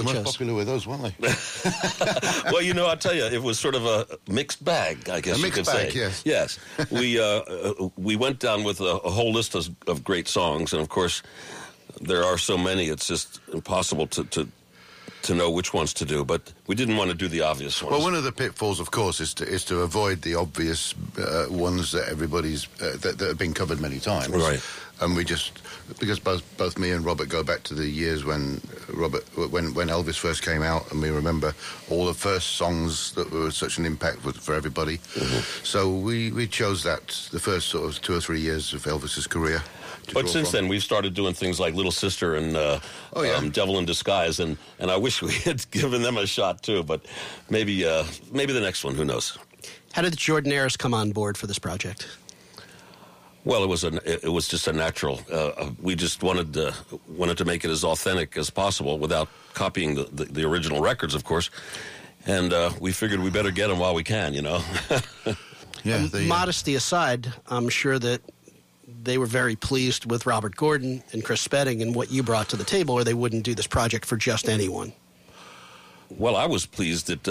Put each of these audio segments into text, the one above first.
they chose. were most popular with us, weren't they? Well, you know, I'll tell you, it was sort of a mixed bag, I guess you could say. Yes. Yes. We went down with a whole list of great songs, and of course, there are so many, it's just impossible to know which ones to do, but we didn't want to do the obvious ones. Well, one of the pitfalls, of course, is to avoid the obvious ones that everybody's that have been covered many times. Right. And we just, because both me and Robert go back to the years when Elvis first came out, and we remember all the first songs that were such an impact for everybody. Mm-hmm. So we chose that, the first sort of 2 or 3 years of Elvis's career. But since then, we've started doing things like Little Sister and Devil in Disguise, and I wish we had given them a shot too. But maybe the next one, who knows? How did the Jordanaires come on board for this project? Well, it was just a natural. We just wanted to make it as authentic as possible without copying the original records, of course. And we figured we better get them while we can, you know. Yeah. Modesty aside, I'm sure that they were very pleased with Robert Gordon and Chris Spedding and what you brought to the table, or they wouldn't do this project for just anyone. Well, I was pleased that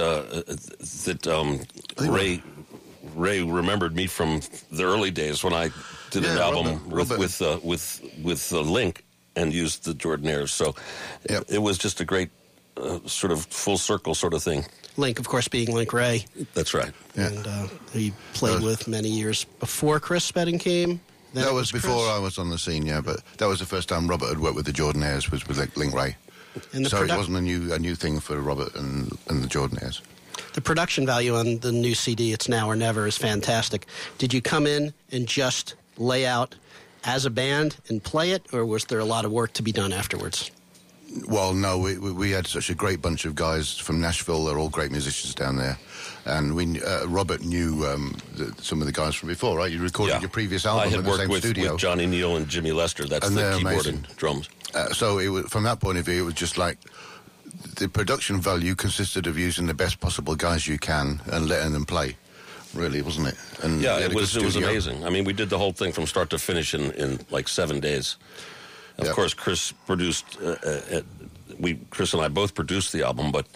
Ray remembered me from the early days when I did an album with Link and used the Jordanaires. So it was just a great sort of full circle sort of thing. Link, of course, being Link Ray. That's right. Yeah. And he played with many years before Chris Spedding came. That was before I was on the scene, yeah, but that was the first time Robert had worked with the Jordanaires, was with Link Ray. So it wasn't a new thing for Robert and the Jordanaires. The production value on the new CD, It's Now or Never, is fantastic. Did you come in and just lay out as a band and play it, or was there a lot of work to be done afterwards? Well, no, we had such a great bunch of guys from Nashville. They're all great musicians down there. And Robert knew some of the guys from before, right? You recorded your previous album in the same studio. I had worked with Johnny Neal and Jimmy Lester. That's the keyboard and drums. So it was, from that point of view, it was just like the production value consisted of using the best possible guys you can and letting them play. Really, wasn't it? And yeah, it was amazing. I mean, we did the whole thing from start to finish in like 7 days. Of course, Chris produced. Chris and I both produced the album, but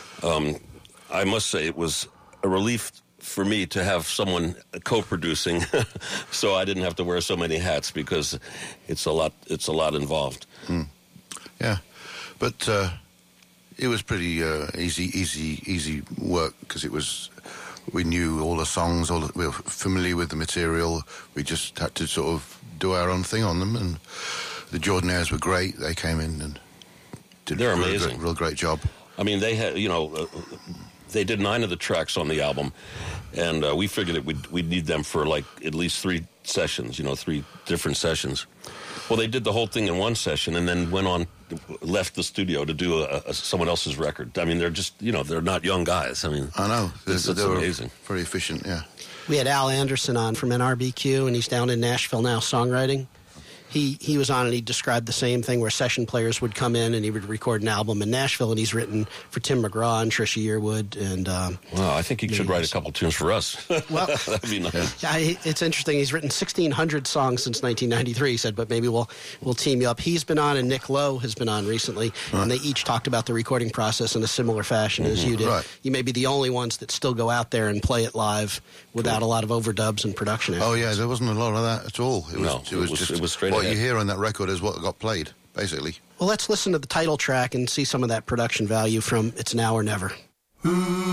I must say it was a relief for me to have someone co-producing, so I didn't have to wear so many hats because it's a lot involved. Mm. Yeah, but it was pretty easy work because we knew all the songs, we were familiar with the material. We just had to sort of do our own thing on them, and the Jordanaires were great. They came in and did They're a amazing. real great job. I mean, they had, they did 9 of the tracks on the album, and we figured that we'd need them for like at least 3 sessions, 3 different sessions. Well, they did the whole thing in one session and then left the studio to do someone else's record. I mean, they're just, they're not young guys. I mean, I know. It's amazing. Very efficient, yeah. We had Al Anderson on from NRBQ, and he's down in Nashville now songwriting. He was on and he described the same thing where session players would come in and he would record an album in Nashville, and he's written for Tim McGraw and Trisha Yearwood. And I think he should write a couple tunes for us. Well, that'd be nice. Yeah, it's interesting. He's written 1,600 songs since 1993. He said, but maybe we'll team you up. He's been on, and Nick Lowe has been on recently, and they each talked about the recording process in a similar fashion as you did. Right. You may be the only ones that still go out there and play it live without a lot of overdubs and production. Oh yeah, there wasn't a lot of that at all. It was straight what ahead. You hear on that record is what got played, basically. Well, let's listen to the title track and see some of that production value from It's Now or Never.